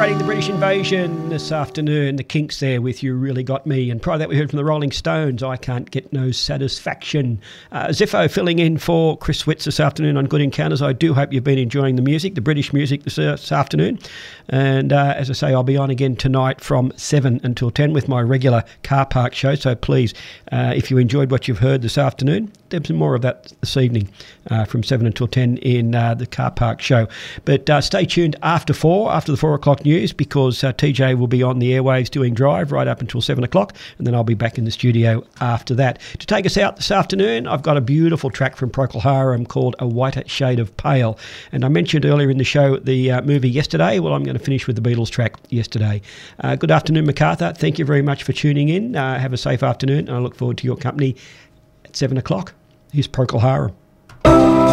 celebrating the British invasion this afternoon. The Kinks there with You Really Got Me. And prior to that, we heard from the Rolling Stones, I Can't Get No Satisfaction. Ziffo filling in for Chris Switz this afternoon on Good Encounters. I do hope you've been enjoying the music, the British music this afternoon. And as I say, I'll be on again tonight from 7 until 10 with my regular car park show. So please, if you enjoyed what you've heard this afternoon, there's some more of that this evening from 7 until 10 in the car park show. But stay tuned after the 4 o'clock news, because TJ will be on the airwaves doing Drive right up until 7 o'clock, and then I'll be back in the studio after that. To take us out this afternoon, I've got a beautiful track from Procol Harum called A Whiter Shade of Pale. And I mentioned earlier in the show the movie Yesterday. Well, I'm going to finish with the Beatles track Yesterday. Good afternoon, MacArthur. Thank you very much for tuning in. Have a safe afternoon, and I look forward to your company at 7 o'clock. Here's Procol Harum.